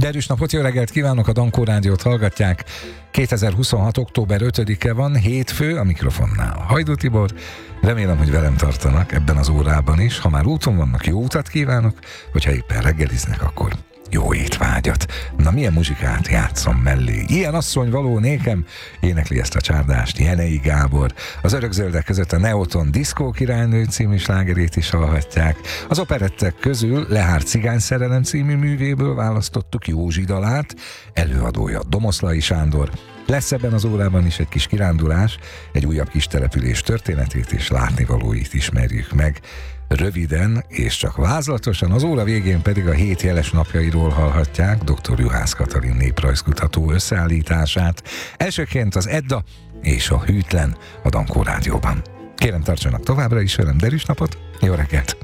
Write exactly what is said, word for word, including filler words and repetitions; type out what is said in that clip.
Derűs napot, jó reggelt kívánok, a Dankó Rádiót hallgatják. kétezer-huszonhat. október ötödike van, hétfő, a mikrofonnál Hajdú Tibor. Remélem, hogy velem tartanak ebben az órában is. Ha már úton vannak, jó utat kívánok, hogyha éppen reggeliznek, akkor jó étvágyat. Na, milyen muzsikát játszom mellé? Ilyen asszony való nékem, énekli ezt a csárdást Jenei Gábor. Az örökzöldek között a Neoton Diszkó királynő című slágerét is hallhatják. Az operettek közül Lehár cigányszerelem című művéből választottuk Józsi dalát, előadója Domoszlai Sándor. Lesz ebben az órában is egy kis kirándulás, egy újabb kis település történetét és látnivalóit ismerjük meg. Röviden és csak vázlatosan, az óra végén pedig a hét jeles napjairól hallhatják dr. Juhász Katalin néprajzkutató összeállítását. Elsőként az Edda és a Hűtlen a Dankó Rádióban. Kérem, tartsanak továbbra is velem, Derűs napot, jó reggelt!